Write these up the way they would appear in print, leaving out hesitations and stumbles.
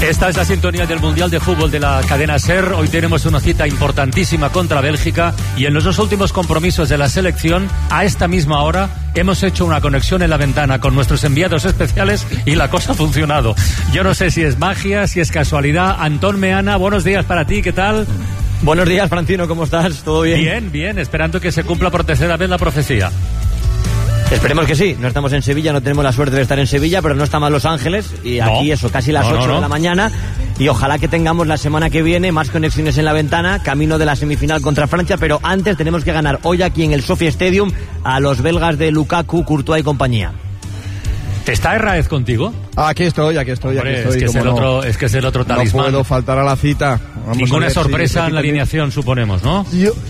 Esta es la sintonía del Mundial de Fútbol de la cadena SER. Hoy tenemos una cita importantísima contra Bélgica y en los dos últimos compromisos de la selección, a esta misma hora, hemos hecho una conexión en la ventana con nuestros enviados especiales y la cosa ha funcionado. Yo no sé si es magia, si es casualidad. Antón Meana, buenos días para ti, ¿qué tal? Buenos días, Francino, ¿cómo estás? ¿Todo bien? Bien, bien, esperando que se cumpla por tercera vez la profecía. Esperemos que sí. No estamos en Sevilla, no tenemos la suerte de estar en Sevilla, pero no está mal Los Ángeles. Y aquí eso, casi las 8 de la mañana. Y ojalá que tengamos la semana que viene más conexiones en la ventana, camino de la semifinal contra Francia. Pero antes tenemos que ganar hoy aquí en el Sophie Stadium a los belgas de Lukaku, Courtois y compañía. ¿Está Herráez contigo? Aquí estoy. Hombre, es que es el otro talismán. No puedo faltar a la cita. Ninguna sorpresa en la alineación, suponemos, ¿no?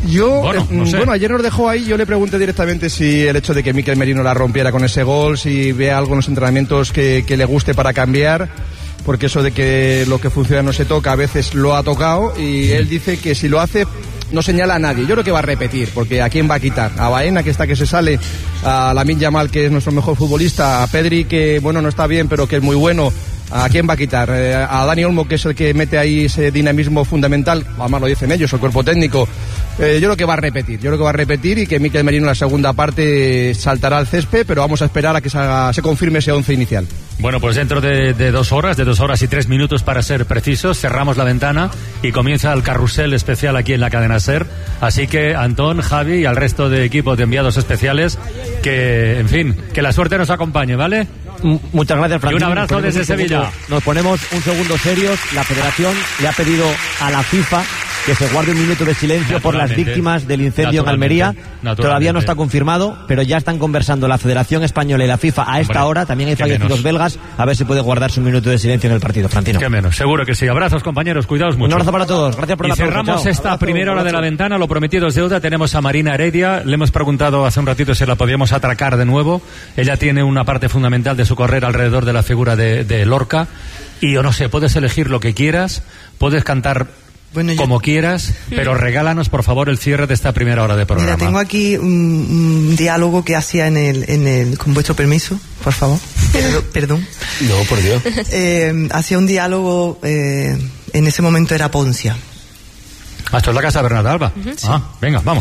Bueno, ayer nos dejó ahí. Yo le pregunté directamente si el hecho de que Mikel Merino la rompiera con ese gol, si ve algo en los entrenamientos que le guste para cambiar, porque eso de que lo que funciona no se toca, a veces lo ha tocado, y él dice que si lo hace no señala a nadie. Yo creo que va a repetir, porque ¿a quién va a quitar? A Baena, que está que se sale, a Lamine Yamal, que es nuestro mejor futbolista, a Pedri, que bueno, no está bien, pero que es muy bueno. ¿A quién va a quitar? A Dani Olmo, que es el que mete ahí ese dinamismo fundamental, además lo dicen ellos, el cuerpo técnico. Yo creo que va a repetir y que Mikel Merino en la segunda parte saltará al césped, pero vamos a esperar a que se confirme ese 11 inicial. Bueno, pues dentro de 2 horas y 3 minutos para ser precisos, cerramos la ventana y comienza el carrusel especial aquí en la cadena SER. Así que Antón, Javi y al resto de equipos de enviados especiales, que, en fin, que la suerte nos acompañe, ¿vale? Muchas gracias, Francisco. Y un abrazo desde Sevilla. Nos ponemos un segundo serios. La Federación le ha pedido a la FIFA que se guarde un minuto de silencio por las víctimas del incendio en Almería. Todavía no está confirmado, pero ya están conversando la Federación Española y la FIFA a esta hora. También hay fallecidos belgas. A ver si puede guardarse un minuto de silencio en el partido, Francino. Qué menos, seguro que sí. Abrazos, compañeros, cuidaos mucho. Un abrazo para todos. Gracias por la pregunta. Cerramos esta primera hora de la ventana. Lo prometido es deuda. Tenemos a Marina Heredia. Le hemos preguntado hace un ratito si la podíamos atracar de nuevo. Ella tiene una parte fundamental de su carrera alrededor de la figura de Lorca. Y yo no sé, puedes elegir lo que quieras, puedes cantar como quieras, pero regálanos por favor el cierre de esta primera hora de programa. Mira, tengo aquí un diálogo que hacía en el con vuestro permiso, por favor. Perdón. No, por Dios. Hacía un diálogo, en ese momento era Poncia. Esto es la casa de Bernarda Alba. Sí. Venga, vamos.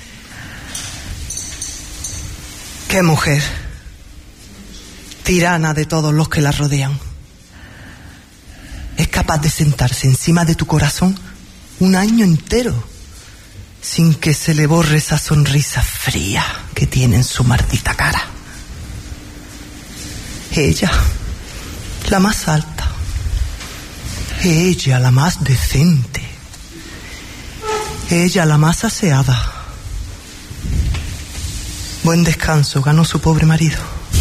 Qué mujer, tirana de todos los que la rodean. Es capaz de sentarse encima de tu corazón un año entero sin que se le borre esa sonrisa fría que tiene en su maldita cara. Ella, la más alta. Ella, la más decente. Ella, la más aseada. Buen descanso ganó su pobre marido.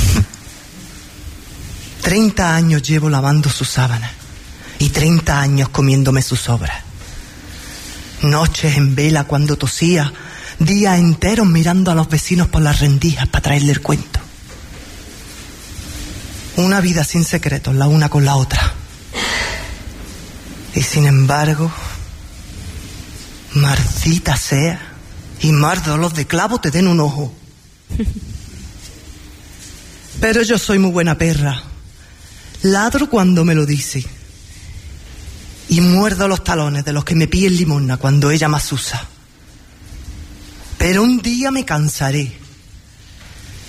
30 años llevo lavando sus sábanas y 30 años comiéndome sus obras. Noches en vela cuando tosía, días enteros mirando a los vecinos por las rendijas para traerle el cuento. Una vida sin secretos la una con la otra. Y sin embargo, maldita sea, y más dolor de clavo te den un ojo. Pero yo soy muy buena perra. Ladro cuando me lo dice. Y muerdo los talones de los que me piden limosna cuando ella más usa. Pero un día me cansaré